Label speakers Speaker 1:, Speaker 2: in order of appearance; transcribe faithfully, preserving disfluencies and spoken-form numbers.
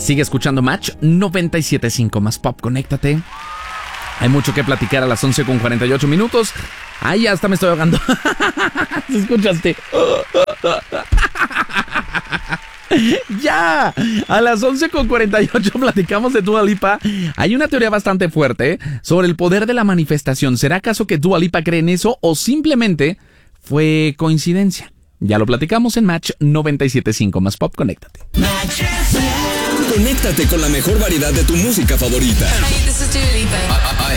Speaker 1: Sigue escuchando Match noventa y siete punto cinco más pop, conéctate. Hay mucho que platicar a las once con cuarenta y ocho minutos. Ay, ya hasta me estoy ahogando. ¿Sí escuchaste? Ya, a las once con cuarenta y ocho platicamos de Dua Lipa. Hay una teoría bastante fuerte sobre el poder de la manifestación. ¿Será acaso que Dua Lipa cree en eso o simplemente fue coincidencia? Ya lo platicamos en Match noventa y siete punto cinco más pop, conéctate.
Speaker 2: Conéctate con la mejor variedad de tu música favorita.
Speaker 3: Hey, this is Dua Lipa.